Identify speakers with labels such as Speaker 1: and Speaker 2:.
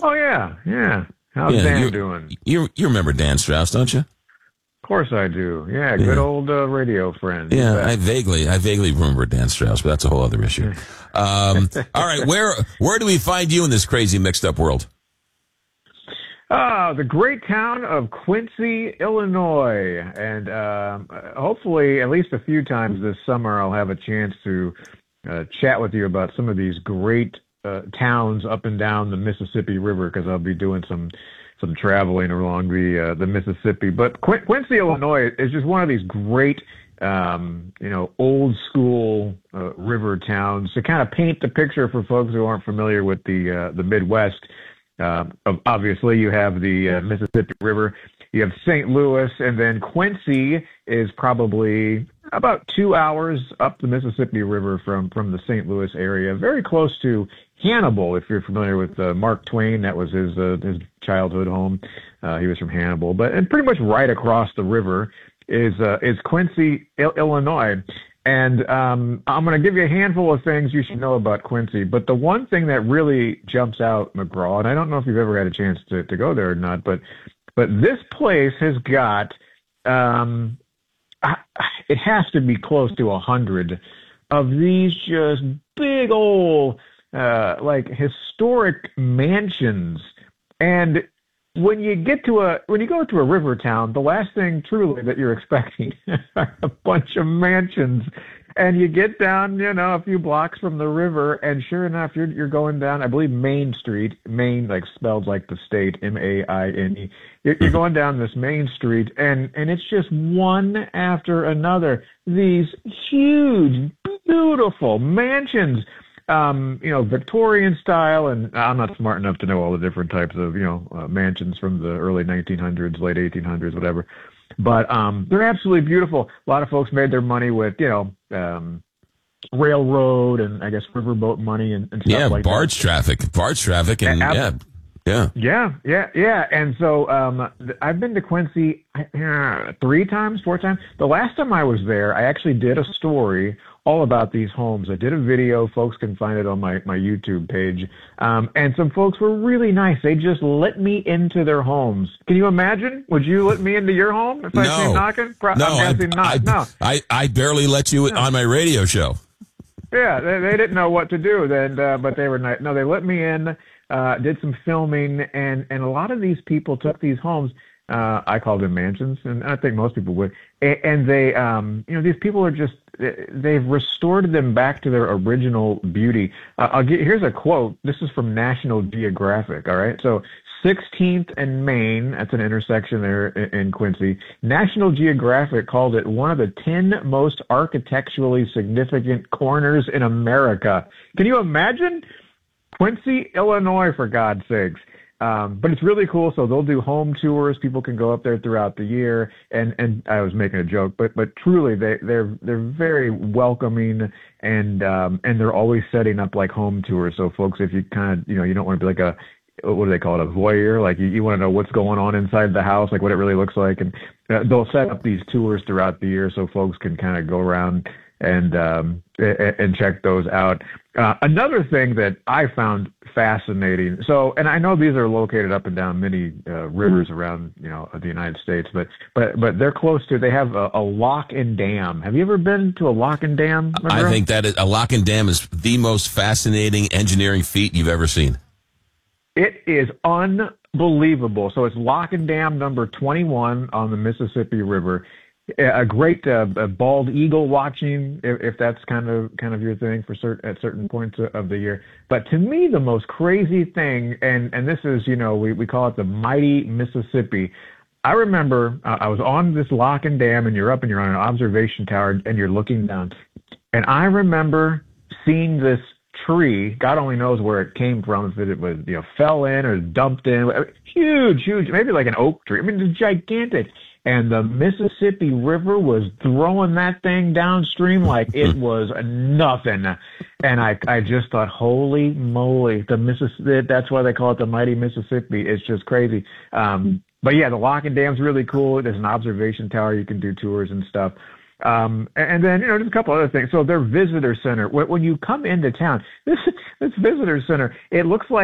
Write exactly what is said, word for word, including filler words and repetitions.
Speaker 1: Oh, yeah, yeah. How's
Speaker 2: Yeah,
Speaker 1: Dan
Speaker 2: you
Speaker 1: doing?
Speaker 2: you you remember Dan Strauss, don't you?
Speaker 1: Of course I do. Yeah,
Speaker 2: Yeah.
Speaker 1: good old uh, radio friend. You
Speaker 2: Yeah,
Speaker 1: bet.
Speaker 2: I vaguely, I vaguely remember Dan Strauss, but that's a whole other issue. Um, all right, where where do we find you in this crazy, mixed up world?
Speaker 1: Ah, the great town of Quincy, Illinois. And um, hopefully, at least a few times this summer, I'll have a chance to uh, chat with you about some of these great uh, towns up and down the Mississippi River, because I'll be doing some some traveling along the uh, the Mississippi. But Qu- Quincy, Illinois is just one of these great, um, you know, old school uh, river towns. To kind of paint the picture for folks who aren't familiar with the uh, the Midwest, uh, obviously you have the uh, Mississippi River, you have Saint Louis, and then Quincy is probably about two hours up the Mississippi River from from the Saint Louis area, very close to Hannibal. If you're familiar with uh, Mark Twain, that was his uh, his childhood home. Uh, he was from Hannibal, but and pretty much right across the river is uh, is Quincy, Il- Illinois. And um, I'm going to give you a handful of things you should know about Quincy. But the one thing that really jumps out, McGraw, and I don't know if you've ever had a chance to, to go there or not, but but this place has got, um, it has to be close to a hundred of these just big old, uh, like historic mansions. And when you get to a, when you go to a river town, the last thing truly that you're expecting are a bunch of mansions. And you get down, you know, a few blocks from the river, and sure enough, you're you're going down, I believe, Main Street, Maine, like spelled like the state, M A I N E. You're, you're going down this Main Street, and and it's just one after another. These huge, beautiful mansions, um, you know, Victorian style, and I'm not smart enough to know all the different types of, you know, uh, mansions from the early nineteen hundreds, late eighteen hundreds, whatever. But um, they're absolutely beautiful. A lot of folks made their money with, you know, um, railroad and I guess riverboat money and, and stuff
Speaker 2: Yeah,
Speaker 1: like
Speaker 2: barge
Speaker 1: that.
Speaker 2: traffic, barge traffic, and
Speaker 1: Ab-
Speaker 2: yeah, yeah.
Speaker 1: Yeah, yeah, yeah. And so um, th- I've been to Quincy uh, three times, four times. The last time I was there, I actually did a story all about these homes. I did a video. Folks can find it on my, my YouTube page. Um, and some folks were really nice. They just let me into their homes. Can you imagine? Would you let me into your home if I
Speaker 2: No.
Speaker 1: came knocking? Pro-
Speaker 2: No,
Speaker 1: I'm
Speaker 2: I,
Speaker 1: guessing not.
Speaker 2: I,
Speaker 1: no.
Speaker 2: I, I barely let you
Speaker 1: No.
Speaker 2: on my radio show.
Speaker 1: Yeah, they, they didn't know what to do then, uh, but they were nice. No, they let me in, uh, did some filming, and, and a lot of these people took these homes. Uh, I call them mansions, and I think most people would. And, and they, um, you know, these people are just, they've restored them back to their original beauty. Uh, I'll get, here's a quote. This is from National Geographic, all right? So sixteenth and Main, that's an intersection there in, in Quincy. National Geographic called it one of the ten most architecturally significant corners in America. Can you imagine? Quincy, Illinois, for God's sakes. Um, but it's really cool. So they'll do home tours. People can go up there throughout the year. And, and I was making a joke, but, but truly they, they're, they're very welcoming, and, um, and they're always setting up like home tours. So folks, if you kind of, you know, you don't want to be like a, what do they call it? A voyeur. Like you, you want to know what's going on inside the house, like what it really looks like. And uh, they'll set up these tours throughout the year so folks can kind of go around and, um, and check those out. Uh, another thing that I found fascinating. So, and I know these are located up and down many uh, rivers around, you know, the United States, but, but, but they're close to, they have a, a lock and dam. Have you ever been to a lock and dam?
Speaker 2: I think that is, a lock and dam is the most fascinating engineering feat you've ever seen.
Speaker 1: It is unbelievable. So it's lock and dam number twenty-one on the Mississippi River. A great uh, a bald eagle watching, if, if that's kind of kind of your thing for certain at certain points of the year. But to me, the most crazy thing, and and this is, you know, we we call it the mighty Mississippi. I remember uh, I was on this lock and dam, and you're up and you're on an observation tower, and you're looking down, and I remember seeing this tree. God only knows where it came from, if it was, you know, fell in or dumped in. Huge, huge, maybe like an oak tree. I mean, it's gigantic. And the Mississippi River was throwing that thing downstream like it was nothing. And I, I just thought, holy moly, the Mississippi, that's why they call it the mighty Mississippi. It's just crazy. Um, but yeah, the lock and dam's really cool. There's an observation tower. You can do tours and stuff. Um, and then, you know, just a couple other things. So their visitor center, when, when you come into town, this, this visitor center, it looks like